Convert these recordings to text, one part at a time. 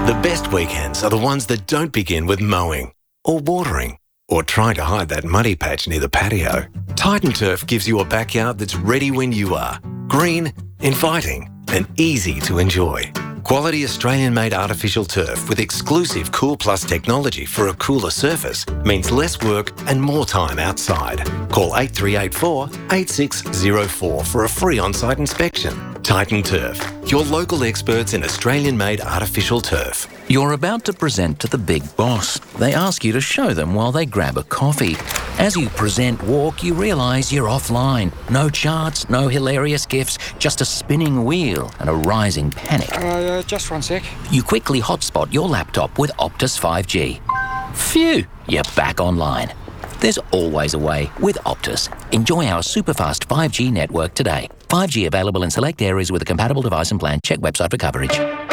The best weekends are the ones that don't begin with mowing or watering or trying to hide that muddy patch near the patio. Titan Turf gives you a backyard that's ready when you are. Green, inviting and easy to enjoy. Quality Australian-made artificial turf with exclusive Cool Plus technology for a cooler surface means less work and more time outside. Call 8384 8604 for a free on-site inspection. Titan Turf, your local experts in Australian-made artificial turf. You're about to present to the big boss. They ask you to show them while they grab a coffee. As you present walk, you realise you're offline. No charts, no hilarious gifs, just a spinning wheel and a rising panic. Just 1 sec. You quickly hotspot your laptop with Optus 5G. Phew, you're back online. There's always a way with Optus. Enjoy our superfast 5G network today. 5G available in select areas with a compatible device and plan. Check website for coverage.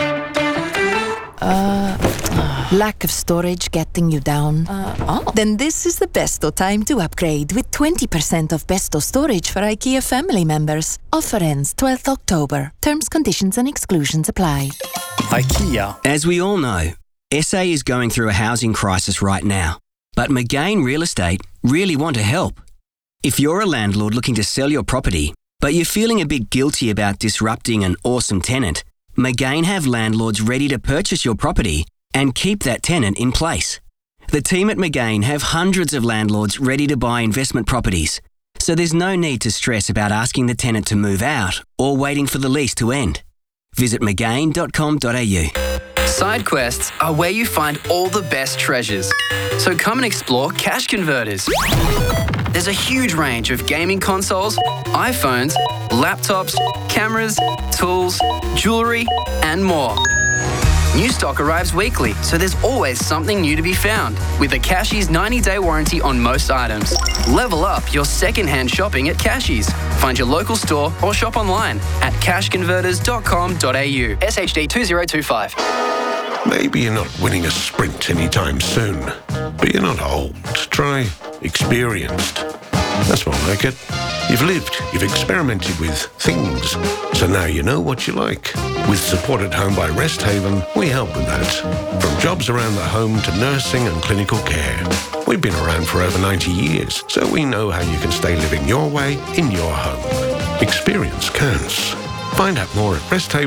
Lack of storage getting you down? Then this is the Besto time to upgrade with 20% off Besto storage for IKEA family members. Offer ends 12th October. Terms, conditions and exclusions apply. IKEA. As we all know, SA is going through a housing crisis right now. But McGain Real Estate really want to help. If you're a landlord looking to sell your property, but you're feeling a bit guilty about disrupting an awesome tenant, McGain have landlords ready to purchase your property and keep that tenant in place. The team at McGain have hundreds of landlords ready to buy investment properties, so there's no need to stress about asking the tenant to move out or waiting for the lease to end. Visit mcgain.com.au. Side quests are where you find all the best treasures. So come and explore Cash Converters. There's a huge range of gaming consoles, iPhones, laptops, cameras, tools, jewellery, and more. New stock arrives weekly, so there's always something new to be found. With a Cashies 90-day warranty on most items. Level up your second-hand shopping at Cashies. Find your local store or shop online at cashconverters.com.au. SHD 2025. Maybe you're not winning a sprint anytime soon, but you're not old. Try experienced. That's more like it. You've lived, you've experimented with things, so now you know what you like. With Support at Home by Rest Haven, we help with that. From jobs around the home to nursing and clinical care. We've been around for over 90 years, so we know how you can stay living your way in your home. Experience counts. Find out more at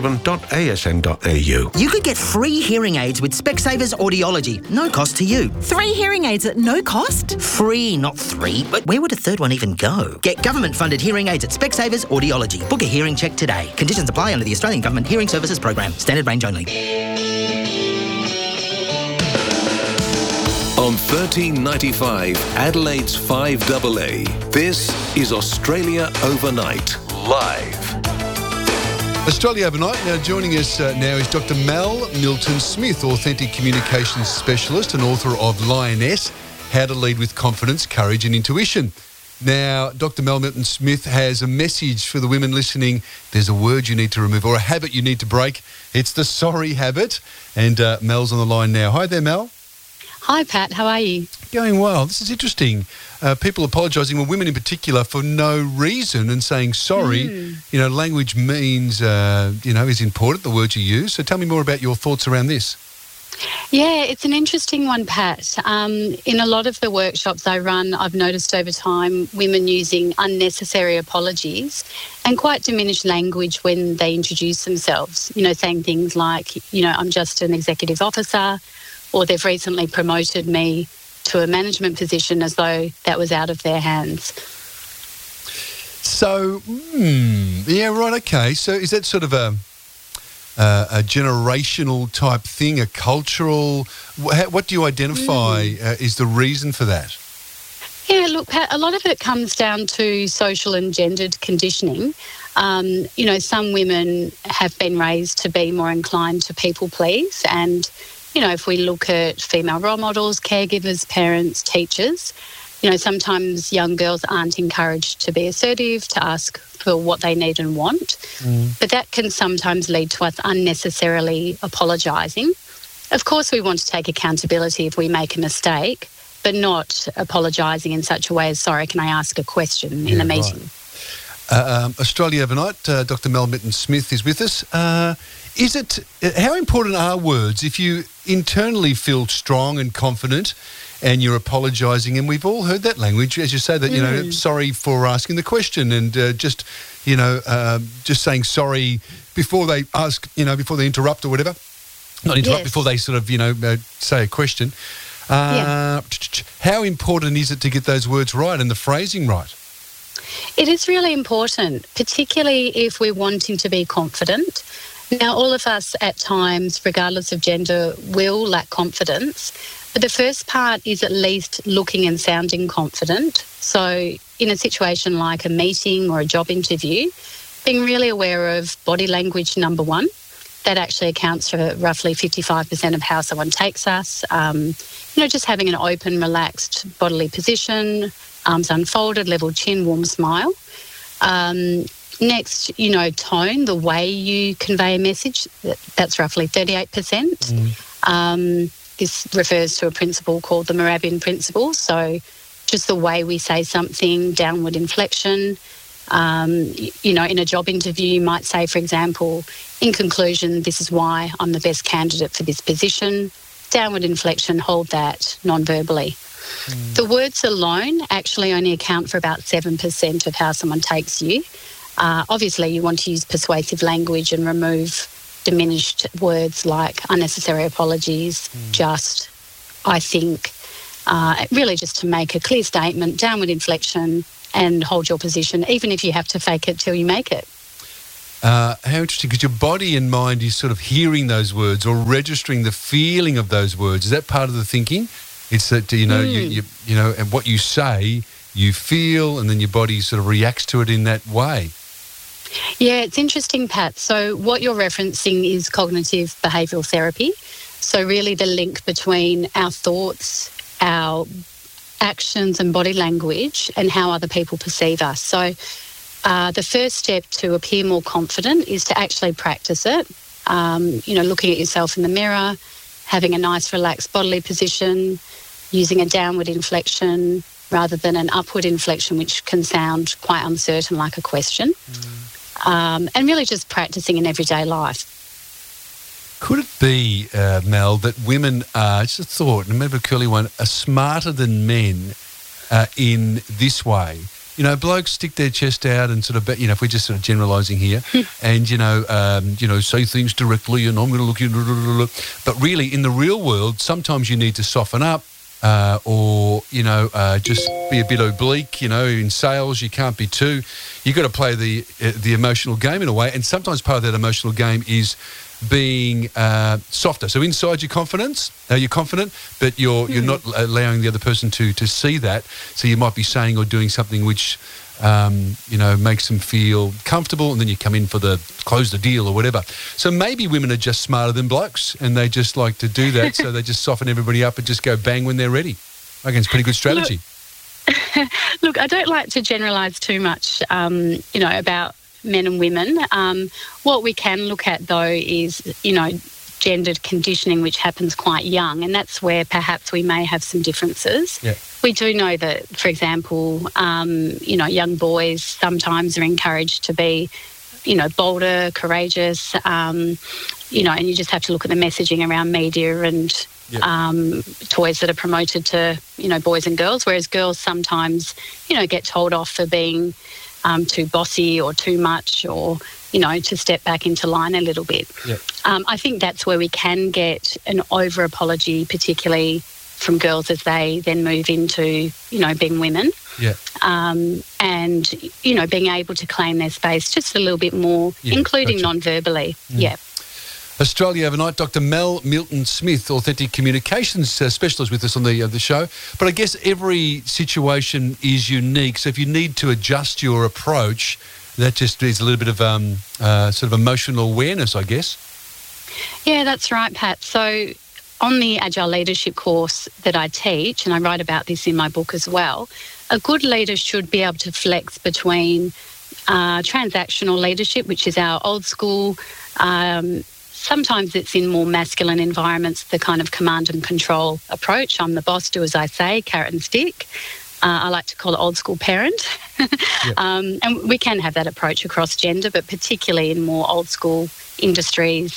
resthaven.asn.au. You could get free hearing aids with Specsavers Audiology. No cost to you. 3 hearing aids at no cost? Free, not 3. But where would a third one even go? Get government-funded hearing aids at Specsavers Audiology. Book a hearing check today. Conditions apply under the Australian Government Hearing Services Program. Standard range only. On 1395 Adelaide's 5AA, this is Australia Overnight, live. Australia Overnight. Now joining us now is Dr. Mel Milton-Smith, Authentic Communications Specialist and author of Lioness, How to Lead with Confidence, Courage and Intuition. Now, Dr. Mel Milton-Smith has a message for the women listening. There's a word you need to remove or a habit you need to break. It's the sorry habit. And Mel's on the line now. Hi there, Mel. Hi, Pat. How are you? Going well. This is interesting. People apologising, well, women in particular, for no reason and saying sorry. You know, language means, is important, the words you use. So tell me more about your thoughts around this. Yeah, it's an interesting one, Pat. In a lot of the workshops I run, I've noticed over time women using unnecessary apologies and quite diminished language when they introduce themselves, saying things like, I'm just an executive officer, or they've recently promoted me to a management position as though that was out of their hands. So, yeah, right, okay. So is that sort of a generational type thing, a cultural? What do you identify is the reason for that? Yeah, look, Pat, a lot of it comes down to social and gendered conditioning. Some women have been raised to be more inclined to people please, and if we look at female role models, caregivers, parents, teachers, sometimes young girls aren't encouraged to be assertive, to ask for what they need and want. But that can sometimes lead to us unnecessarily apologising. Of course, we want to take accountability if we make a mistake, but not apologising in such a way as, sorry, can I ask a question in a meeting? Right. Australia Overnight, Dr. Mel Milton-Smith is with us. How important are words if you internally feel strong and confident and you're apologising? And we've all heard that language, as you say, that, you know, sorry for asking the question and just saying sorry before they ask, you know, before they interrupt or whatever. Not interrupt, before they sort of, say a question. How important is it to get those words right and the phrasing right? It is really important, particularly if we're wanting to be confident. Now, all of us at times, regardless of gender, will lack confidence. But the first part is at least looking and sounding confident. So in a situation like a meeting or a job interview, being really aware of body language, number one. That actually accounts for roughly 55% of how someone takes us. Just having an open, relaxed bodily position, arms unfolded, level chin, warm smile. Next, tone, the way you convey a message, that's roughly 38%. This refers to a principle called the Mehrabian principle. So just the way we say something, downward inflection. In a job interview, you might say, for example, in conclusion, this is why I'm the best candidate for this position. Downward inflection, hold that non-verbally. The words alone actually only account for about 7% of how someone takes you. Obviously, you want to use persuasive language and remove diminished words like unnecessary apologies, just, I think, really just to make a clear statement, downward inflection, and hold your position, even if you have to fake it till you make it. How interesting, because your body and mind is sort of hearing those words or registering the feeling of those words. Is that part of the thinking? It's that, and what you say, you feel, and then your body sort of reacts to it in that way. Yeah, it's interesting, Pat. So what you're referencing is cognitive behavioural therapy. So really the link between our thoughts, our actions and body language and how other people perceive us. So the first step to appear more confident is to actually practice it. Looking at yourself in the mirror, having a nice relaxed bodily position, using a downward inflection rather than an upward inflection, which can sound quite uncertain like a question. And really just practicing in everyday life. Could it be, Mel, that women are, just a thought, and maybe a curly one, are smarter than men in this way? Blokes stick their chest out and sort of, if we're just sort of generalising here, and, say things directly and I'm going to look at you. But really, in the real world, sometimes you need to soften up or just be a bit oblique. In sales, you can't be too. You've got to play the emotional game in a way, and sometimes part of that emotional game is being softer. So inside you're confident, but you're not allowing the other person to see that. So you might be saying or doing something which makes them feel comfortable, and then you come in for the close the deal or whatever. So maybe women are just smarter than blokes, and they just like to do that. So they just soften everybody up and just go bang when they're ready. I reckon it's a pretty good strategy. Look, I don't like to generalise too much, about men and women. What we can look at, though, is, gendered conditioning, which happens quite young, and that's where perhaps we may have some differences. Yeah. We do know that, for example, young boys sometimes are encouraged to be, bolder, courageous, and you just have to look at the messaging around media and toys that are promoted to, boys and girls, whereas girls sometimes, get told off for being too bossy or too much, or, to step back into line a little bit. Yeah. I think that's where we can get an over-apology, particularly from girls as they then move into, being women. Yeah. And, being able to claim their space just a little bit more, including non-verbally. Yeah. Australia Overnight, Dr. Mel Milton-Smith, Authentic Communications Specialist with us on the show. But I guess every situation is unique. So if you need to adjust your approach, that just is a little bit of sort of emotional awareness, I guess. Yeah, that's right, Pat. So on the Agile Leadership course that I teach, and I write about this in my book as well, a good leader should be able to flex between transactional leadership, which is our old school. Sometimes it's in more masculine environments, the kind of command and control approach. I'm the boss, do as I say, carrot and stick. I like to call it old school parent. And we can have that approach across gender, but particularly in more old school industries,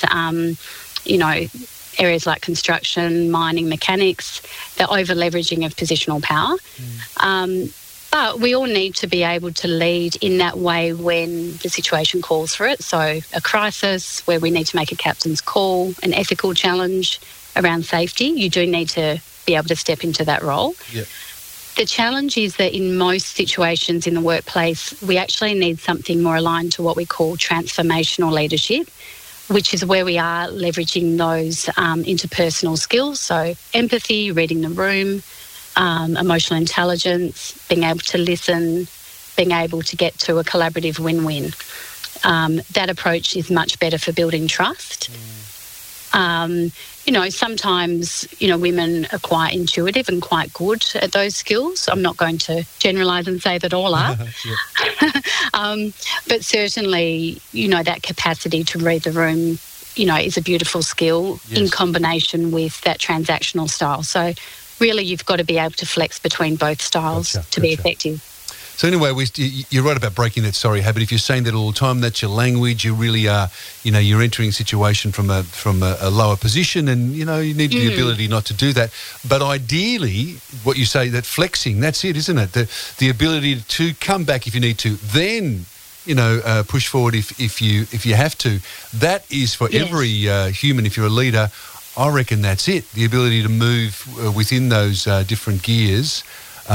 areas like construction, mining, mechanics, the over-leveraging of positional power. But we all need to be able to lead in that way when the situation calls for it. So a crisis where we need to make a captain's call, an ethical challenge around safety, you do need to be able to step into that role. The challenge is that in most situations in the workplace, we actually need something more aligned to what we call transformational leadership, which is where we are leveraging those interpersonal skills. So empathy, reading the room, emotional intelligence, being able to listen, being able to get to a collaborative win-win. That approach is much better for building trust. Sometimes, women are quite intuitive and quite good at those skills. I'm not going to generalise and say that all are. But certainly, that capacity to read the room, is a beautiful skill in combination with that transactional style. So really, you've got to be able to flex between both styles to be effective. So anyway, you're right about breaking that sorry habit. If you're saying that all the time, that's your language. You really are, you're entering a situation from a lower position, and you need the ability not to do that. But ideally, what you say, that flexing, that's it, isn't it? The ability to come back if you need to, then push forward if you have to. That is for every human. If you're a leader, I reckon that's it. The ability to move within those different gears.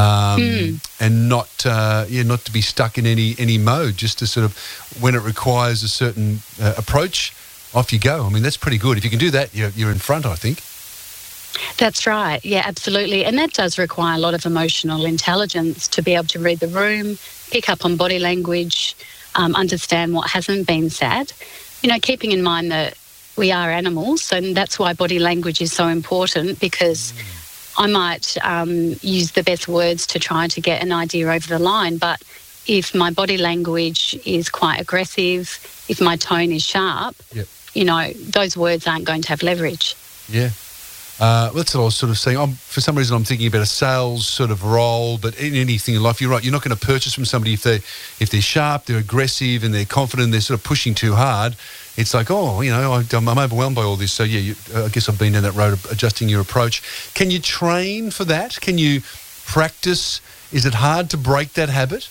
And not to be stuck in any mode, just to sort of, when it requires a certain approach, off you go. I mean, that's pretty good. If you can do that, you're in front, I think. That's right. Yeah, absolutely. And that does require a lot of emotional intelligence to be able to read the room, pick up on body language, understand what hasn't been said. Keeping in mind that we are animals, and that's why body language is so important, because I might use the best words to try to get an idea over the line, but if my body language is quite aggressive, if my tone is sharp, those words aren't going to have leverage. Yeah. That's what I was sort of saying. For some reason, I'm thinking about a sales sort of role, but in anything in life, you're right. You're not going to purchase from somebody if they're sharp, they're aggressive, and they're confident, they're sort of pushing too hard. It's like, I'm overwhelmed by all this. So, I guess I've been down that road of adjusting your approach. Can you train for that? Can you practice? Is it hard to break that habit?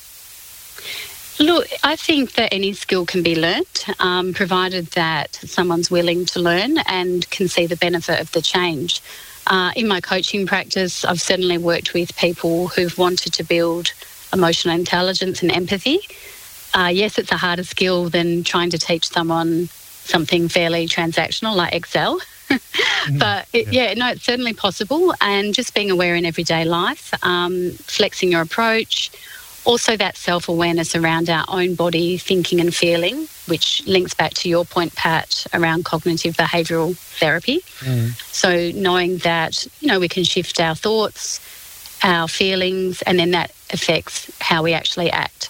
Look, I think that any skill can be learnt, provided that someone's willing to learn and can see the benefit of the change. In my coaching practice, I've certainly worked with people who've wanted to build emotional intelligence and empathy. Yes, it's a harder skill than trying to teach someone something fairly transactional like Excel. But it's certainly possible. And just being aware in everyday life, flexing your approach, also that self-awareness around our own body, thinking and feeling, which links back to your point, Pat, around cognitive behavioural therapy. So knowing that, we can shift our thoughts, our feelings, and then that affects how we actually act.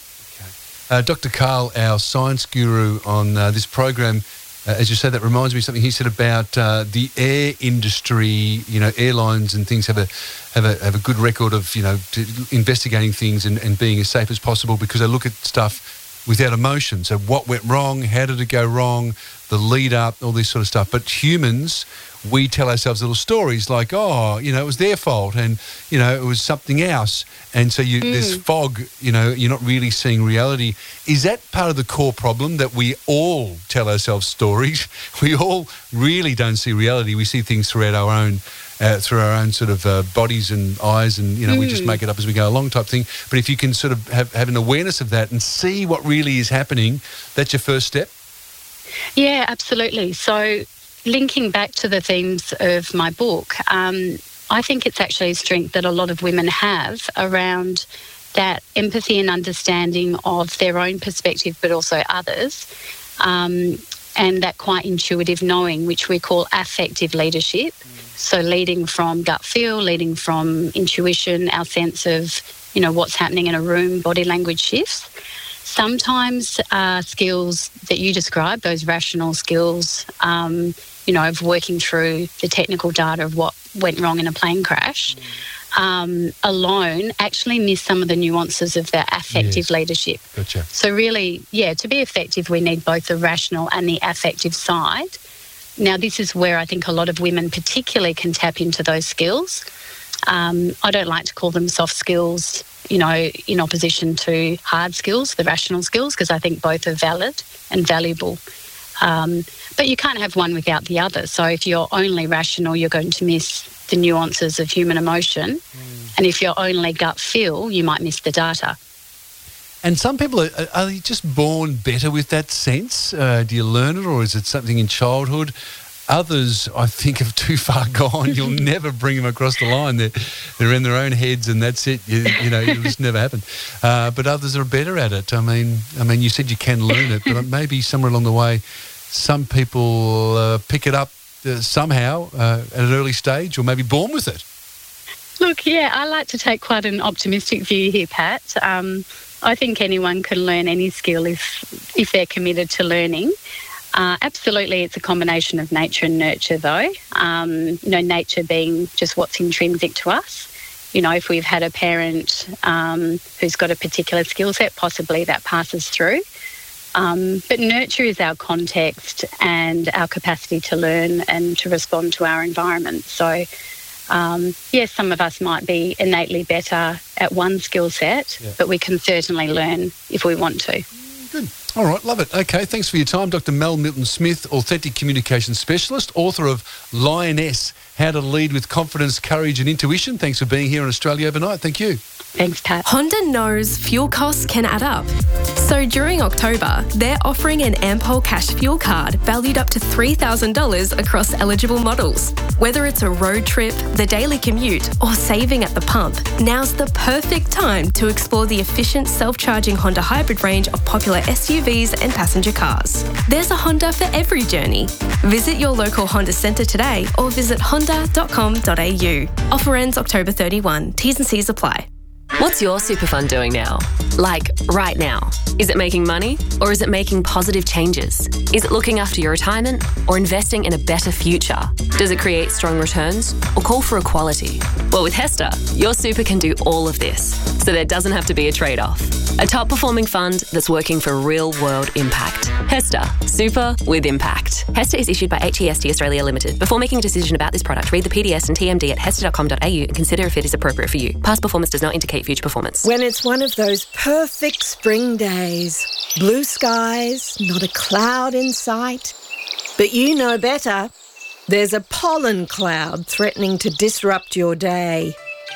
Dr. Karl, our science guru on this program, as you said, that reminds me of something he said about the air industry. Airlines and things have a good record of investigating things and being as safe as possible, because they look at stuff without emotion. So what went wrong? How did it go wrong? The lead up, all this sort of stuff. But humans, we tell ourselves little stories like, it was their fault, and it was something else. And so there's fog, you're not really seeing reality. Is that part of the core problem, that we all tell ourselves stories? We all really don't see reality. We see things through our own sort of bodies and eyes, and we just make it up as we go along type thing. But if you can sort of have an awareness of that and see what really is happening, that's your first step. Yeah, absolutely. So linking back to the themes of my book, I think it's actually a strength that a lot of women have around that empathy and understanding of their own perspective, but also others, and that quite intuitive knowing, which we call affective leadership. So leading from gut feel, leading from intuition, our sense of, what's happening in a room, body language shifts. Sometimes skills that you described, those rational skills, of working through the technical data of what went wrong in a plane crash, alone actually miss some of the nuances of the affective leadership. Gotcha. So really, to be effective, we need both the rational and the affective side. Now, this is where I think a lot of women particularly can tap into those skills. I don't like to call them soft skills, in opposition to hard skills, the rational skills, because I think both are valid and valuable. But you can't have one without the other. So if you're only rational, you're going to miss the nuances of human emotion. And if you're only gut feel, you might miss the data. And some people, are they just born better with that sense? Do you learn it, or is it something in childhood? Others, I think, have too far gone. You'll never bring them across the line. They're in their own heads, and that's it. It'll just never happen. But others are better at it. I mean, you said you can learn it, but maybe somewhere along the way, some people pick it up somehow at an early stage, or maybe born with it. Look, I like to take quite an optimistic view here, Pat. I think anyone can learn any skill if they're committed to learning. Absolutely, it's a combination of nature and nurture, though. Nature being just what's intrinsic to us. If we've had a parent who's got a particular skill set, possibly that passes through. But nurture is our context and our capacity to learn and to respond to our environment. So, yes, some of us might be innately better at one skill set, but we can certainly learn if we want to. Good. All right, love it. Okay, thanks for your time. Dr. Mel Milton-Smith, Authentic Communication Specialist, author of Lioness, How to Lead with Confidence, Courage and Intuition. Thanks for being here on Australia Overnight. Thank you. Thanks, Pat. Honda knows fuel costs can add up. So during October, they're offering an Ampol Cash Fuel Card valued up to $3,000 across eligible models. Whether it's a road trip, the daily commute, or saving at the pump, now's the perfect time to explore the efficient self-charging Honda hybrid range of popular SUVs and passenger cars. There's a Honda for every journey. Visit your local Honda centre today or visit honda.com.au. Offer ends October 31. T's and C's apply. What's your super fund doing now? Like, right now? Is it making money, or is it making positive changes? Is it looking after your retirement, or investing in a better future? Does it create strong returns, or call for equality? Well, with HESTA, your super can do all of this, so there doesn't have to be a trade-off. A top-performing fund that's working for real-world impact. HESTA, super with impact. HESTA is issued by HEST Australia Limited. Before making a decision about this product, read the PDS and TMD at hesta.com.au and consider if it is appropriate for you. Past performance does not indicate future performance. When it's one of those perfect spring days, blue skies, not a cloud in sight, but you know better, there's a pollen cloud threatening to disrupt your day.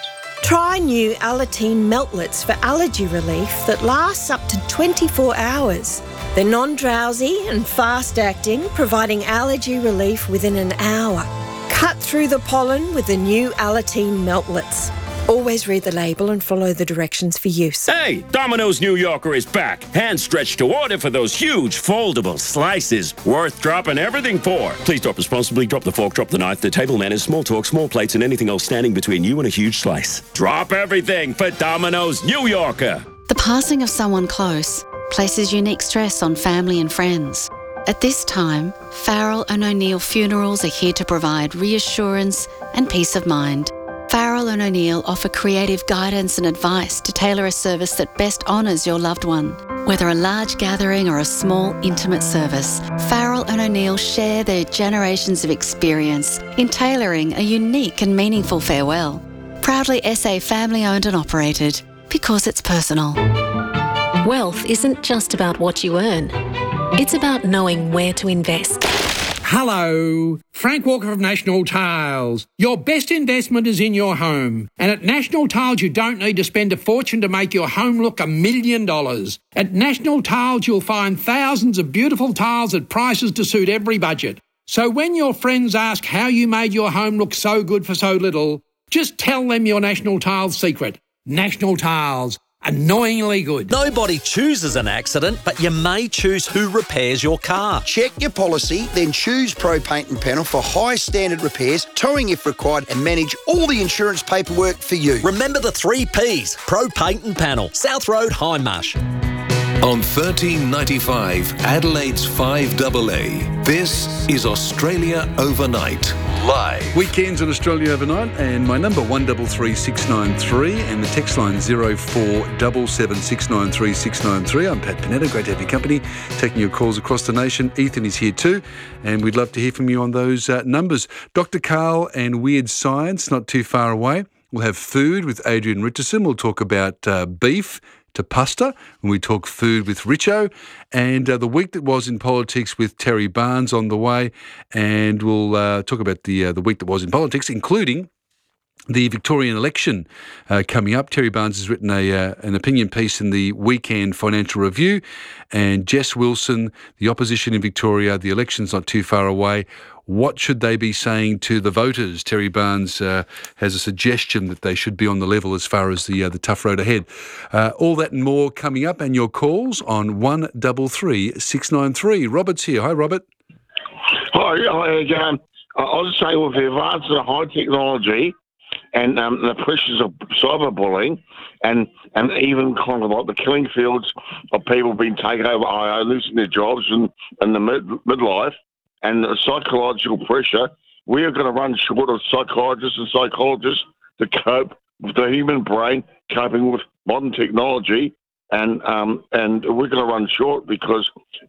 Try new Alateen Meltlets for allergy relief that lasts up to 24 hours. They're non-drowsy and fast-acting, providing allergy relief within an hour. Cut through the pollen with the new Alateen Meltlets. Always read the label and follow the directions for use. Hey, Domino's New Yorker is back. Hand stretched to order for those huge foldable slices. Worth dropping everything for. Please drop responsibly. Drop the fork, drop the knife. The table manners, small talk, small plates, and anything else standing between you and a huge slice. Drop everything for Domino's New Yorker. The passing of someone close places unique stress on family and friends. At this time, Farrell and O'Neill Funerals are here to provide reassurance and peace of mind. Farrell and O'Neill offer creative guidance and advice to tailor a service that best honours your loved one. Whether a large gathering or a small, intimate service, Farrell and O'Neill share their generations of experience in tailoring a unique and meaningful farewell. Proudly SA family-owned and operated, because it's personal. Wealth isn't just about what you earn. It's about knowing where to invest. Hello, Frank Walker of National Tiles. Your best investment is in your home. And at National Tiles, you don't need to spend a fortune to make your home look $1 million. At National Tiles, you'll find thousands of beautiful tiles at prices to suit every budget. So when your friends ask how you made your home look so good for so little, just tell them your National Tiles secret. National Tiles. Annoyingly good. Nobody chooses an accident, but you may choose who repairs your car. Check your policy, then choose Pro Paint and Panel for high standard repairs, towing if required, and manage all the insurance paperwork for you. Remember the 3 Ps. Pro Paint and Panel. South Road, Hindmarsh. On 1395 Adelaide's 5AA, this is Australia Overnight, live. Weekends on Australia Overnight, and my number 133693 and the text line 0477693693. I'm Pat Panetta, great to have your company, taking your calls across the nation. Ethan is here too, and we'd love to hear from you on those numbers. Dr. Karl and Weird Science, not too far away. We'll have food with Adrian Richardson. We'll talk about beef to pasta when we talk food with Richo, and the week that was in politics with Terry Barnes on the way, and we'll talk about the week that was in politics, including the Victorian election coming up. Terry Barnes has written an opinion piece in the Weekend Financial Review, and Jess Wilson, the opposition in Victoria, the election's not too far away. What should they be saying to the voters? Terry Barnes has a suggestion that they should be on the level as far as the tough road ahead. All that and more coming up, and your calls on 133693. Robert's here. Hi, Robert. Hi again. I was saying with the advance of high technology and the pressures of cyberbullying and even kind of like the killing fields of people being taken over, losing their jobs and the midlife, and the psychological pressure, we are going to run short of psychiatrists and psychologists to cope with the human brain coping with modern technology, and we're going to run short because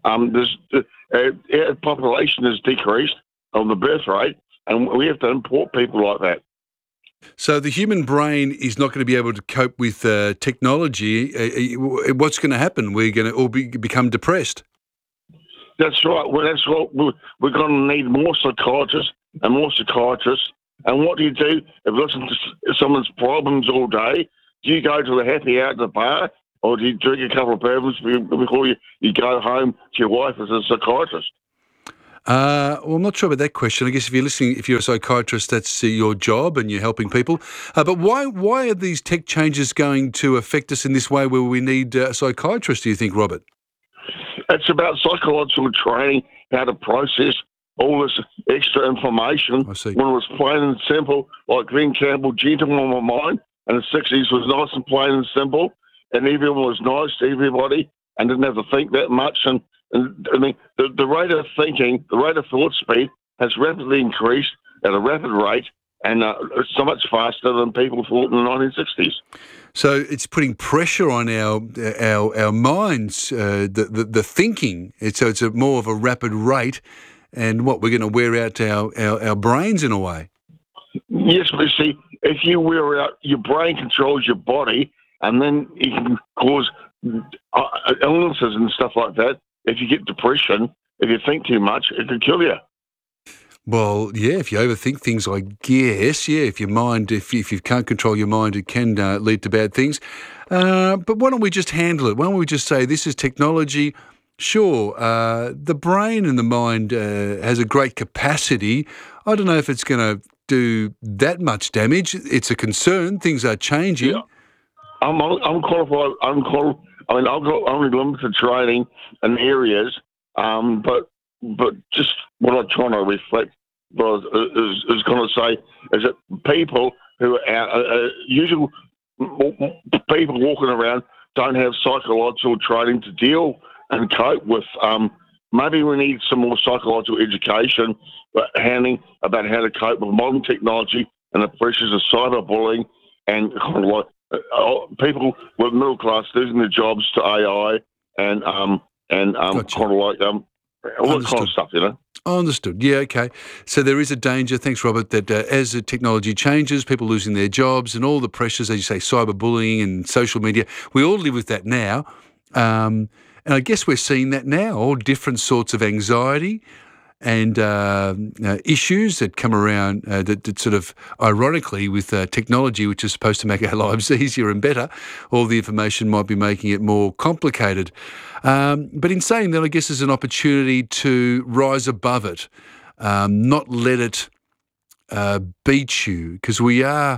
the population has decreased on the birth rate, and we have to import people like that. So the human brain is not going to be able to cope with technology. What's going to happen? We're going to all become depressed. That's right. Well, that's what we're going to need more psychiatrists and more psychiatrists. And what do? If you listen to someone's problems all day, do you go to the happy hour at the bar, or do you drink a couple of bourbons before you go home to your wife as a psychiatrist? Well, I'm not sure about that question. I guess if you're a psychiatrist, that's your job and you're helping people. But why are these tech changes going to affect us in this way where we need a psychiatrist, do you think, Robert? It's about psychological training, how to process all this extra information. I see. When it was plain and simple, like Glenn Campbell, Gentleman on My Mind, and the 60s was nice and plain and simple, and everyone was nice to everybody and didn't have to think that much. And I mean, the rate of thinking, the rate of thought speed has rapidly increased at a rapid rate, and so much faster than people thought in the 1960s. So it's putting pressure on our minds, the thinking. So it's more of a rapid rate, and we're going to wear out our brains in a way. Yes, but see, if you wear out, your brain controls your body, and then you can cause illnesses and stuff like that. If you get depression, if you think too much, it could kill you. Well, yeah, if you overthink things, I guess, yeah, if you can't control your mind, it can lead to bad things. But why don't we just handle it? Why don't we just say this is technology? Sure, the brain and the mind has a great capacity. I don't know if it's going to do that much damage. It's a concern. Things are changing. Yeah. I'm qualified. I've got only limited training in areas, but just what I'm trying to reflect is going to say is that people who are usual people walking around don't have psychological training to deal and cope with. Maybe we need some more psychological education about how to cope with modern technology and the pressures of cyberbullying and kind of like people with middle class losing their jobs to AI and Gotcha. kind of like all that kind of stuff, you know. Understood. Yeah, okay. So there is a danger, thanks, Robert, that as the technology changes, people losing their jobs and all the pressures, as you say, cyberbullying and social media, we all live with that now. And I guess we're seeing that now, all different sorts of anxiety and issues that come around that sort of, ironically, with technology, which is supposed to make our lives easier and better, all the information might be making it more complicated. But in saying that, I guess there's an opportunity to rise above it, not let it beat you, because we are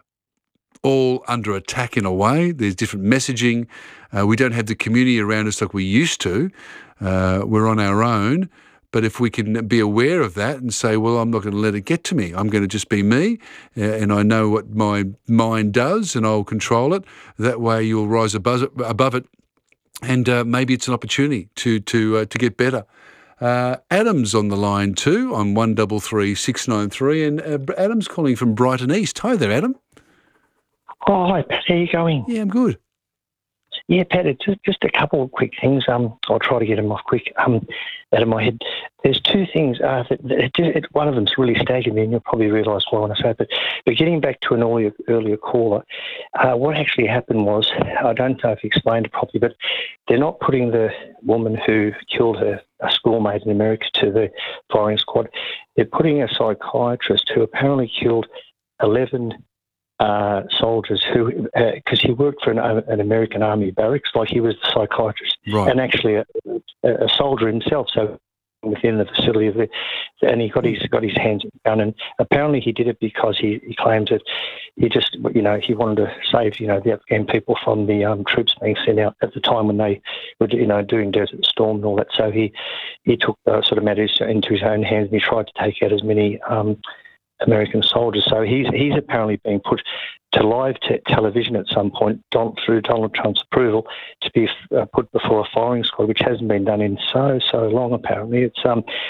all under attack in a way. There's different messaging. We don't have the community around us like we used to. We're on our own. But if we can be aware of that and say, well, I'm not going to let it get to me. I'm going to just be me, and I know what my mind does, and I'll control it. That way you'll rise above it and maybe it's an opportunity to get better. Adam's on the line too on 133 693, and Adam's calling from Brighton East. Hi there, Adam. Oh, hi, Pat. How are you going? Yeah, I'm good. Yeah, Pat, it's just a couple of quick things. I'll try to get them off quick out of my head. There's two things. One of them's really staggered me, and you'll probably realise why when I say it. But getting back to an earlier caller, what actually happened was, I don't know if you explained it properly, but they're not putting the woman who killed a schoolmate in America to the firing squad. They're putting a psychiatrist who apparently killed 11 soldiers who, because he worked for an American Army barracks, like he was the psychiatrist, right, and actually a soldier himself. So within the facility of and he got his hands on the gun, and apparently he did it because he claimed that he just, he wanted to save, the Afghan people from the troops being sent out at the time when they were, doing Desert Storm and all that. So he took sort of matters into his own hands, and he tried to take out as many American soldiers. So he's apparently being put to live television at some point through Donald Trump's approval to be put before a firing squad, which hasn't been done in so long. Apparently, it's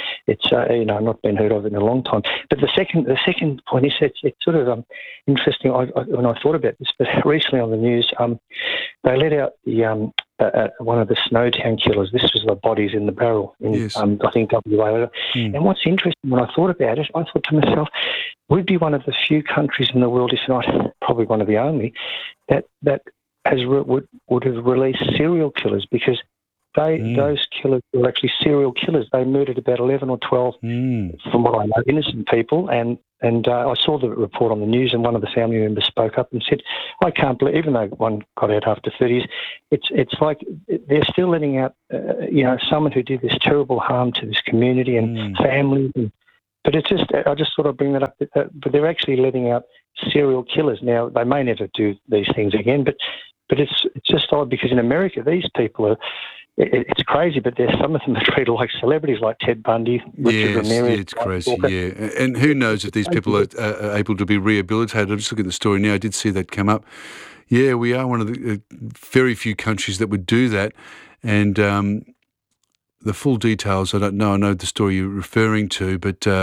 not been heard of in a long time. But the second point is it's sort of interesting. When I thought about this, but recently on the news, they let out the one of the Snowtown killers. This was the bodies in the barrel in, yes, I think, WA. And what's interesting, when I thought about it, I thought to myself, we'd be one of the few countries in the world, if not probably one of the only, that would have released serial killers, because those killers were actually serial killers. They murdered about 11 or 12, from what I know, innocent people. And I saw the report on the news, and one of the family members spoke up and said, I can't believe, even though one got out after 30s, it's like they're still letting out, someone who did this terrible harm to this community and families. But it's just, I just thought I'd bring that up. But they're actually letting out serial killers. Now, they may never do these things again, but it's just odd, because in America, these people are, it's crazy, but there's some of them are treated like celebrities, like Ted Bundy, Richard Ramirez. Yeah, it's crazy, yeah. And who knows if these people are able to be rehabilitated. I'm just looking at the story now. I did see that come up. Yeah, we are one of the very few countries that would do that. And the full details, I don't know. I know the story you're referring to, but